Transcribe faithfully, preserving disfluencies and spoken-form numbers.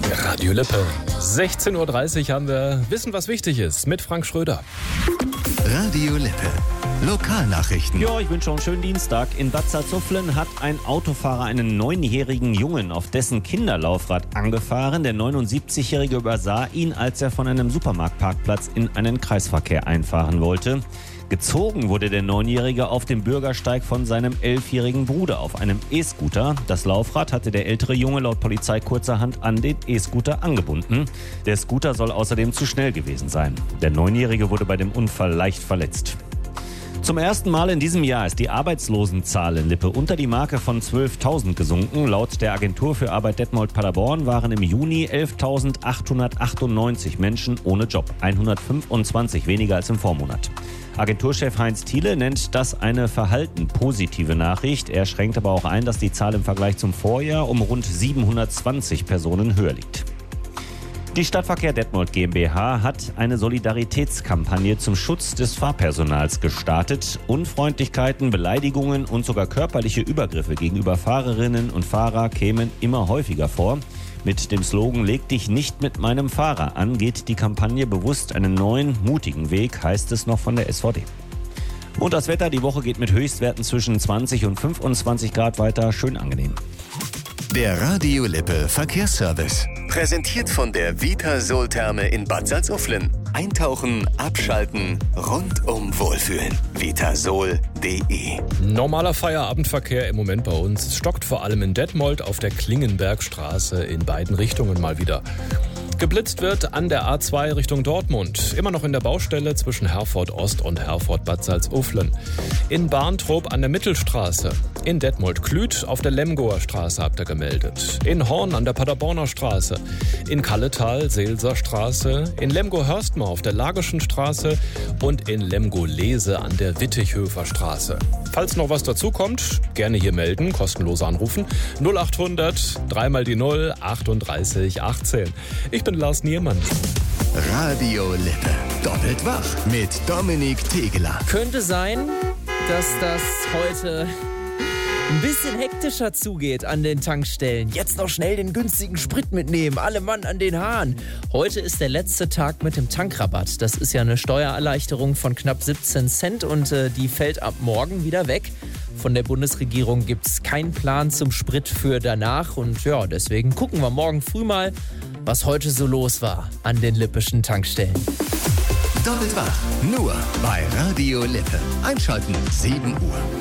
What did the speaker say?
Radio Lippe. sechzehn Uhr dreißig haben wir Wissen, was wichtig ist, mit Frank Schröder. Radio Lippe. Lokalnachrichten. Ja, ich wünsche euch einen schönen Dienstag. In Bad Salzuflen hat ein Autofahrer einen neunjährigen Jungen auf dessen Kinderlaufrad angefahren. Der neunundsiebzigjährige übersah ihn, als er von einem Supermarktparkplatz in einen Kreisverkehr einfahren wollte. Gezogen wurde der Neunjährige auf dem Bürgersteig von seinem elfjährigen Bruder auf einem E-Scooter. Das Laufrad hatte der ältere Junge laut Polizei kurzerhand an den E-Scooter angebunden. Der Scooter soll außerdem zu schnell gewesen sein. Der Neunjährige wurde bei dem Unfall leicht verletzt. Zum ersten Mal in diesem Jahr ist die Arbeitslosenzahl in Lippe unter die Marke von zwölftausend gesunken. Laut der Agentur für Arbeit Detmold-Paderborn waren im Juni elftausendachthundertachtundneunzig Menschen ohne Job, hundertfünfundzwanzig weniger als im Vormonat. Agenturchef Heinz Thiele nennt das eine verhalten-positive Nachricht. Er schränkt aber auch ein, dass die Zahl im Vergleich zum Vorjahr um rund siebenhundertzwanzig Personen höher liegt. Die Stadtverkehr Detmold GmbH hat eine Solidaritätskampagne zum Schutz des Fahrpersonals gestartet. Unfreundlichkeiten, Beleidigungen und sogar körperliche Übergriffe gegenüber Fahrerinnen und Fahrern kämen immer häufiger vor. Mit dem Slogan "Leg dich nicht mit meinem Fahrer an" geht die Kampagne bewusst einen neuen, mutigen Weg, heißt es noch von der S V D. Und das Wetter, die Woche geht mit Höchstwerten zwischen zwanzig und fünfundzwanzig Grad weiter, schön angenehm. Der Radio Lippe Verkehrsservice. Präsentiert von der Vitasol-Therme in Bad Salzuflen. Eintauchen, abschalten, rundum wohlfühlen. vitasol punkt de. Normaler Feierabendverkehr im Moment bei uns. Es stockt vor allem in Detmold auf der Klingenbergstraße in beiden Richtungen mal wieder. Geblitzt wird an der A zwei Richtung Dortmund. Immer noch in der Baustelle zwischen Herford Ost und Herford Bad Salzuflen. In Barntrop an der Mittelstraße. In Detmold-Klüth auf der Lemgoer Straße habt ihr gemeldet. In Horn an der Paderborner Straße. In Kalletal, Seelser Straße. In Lemgo-Hörstmar auf der Lagerschen Straße. Und in Lemgo-Lese an der Wittichhöfer Straße. Falls noch was dazu kommt, gerne hier melden, kostenlos anrufen. null achthundert, dreimal die null, achtunddreißig achtzehn. Ich bin Lars Niermann. Radio Lippe. Doppelt wach mit Dominik Tegeler. Könnte sein, dass das heute ein bisschen hektischer zugeht an den Tankstellen. Jetzt noch schnell den günstigen Sprit mitnehmen. Alle Mann an den Haaren. Heute ist der letzte Tag mit dem Tankrabatt. Das ist ja eine Steuererleichterung von knapp siebzehn Cent und äh, die fällt ab morgen wieder weg. Von der Bundesregierung gibt es keinen Plan zum Sprit für danach. Und ja, deswegen gucken wir morgen früh mal, was heute so los war an den lippischen Tankstellen. Doppelt wach. Nur bei Radio Lippe. Einschalten sieben Uhr.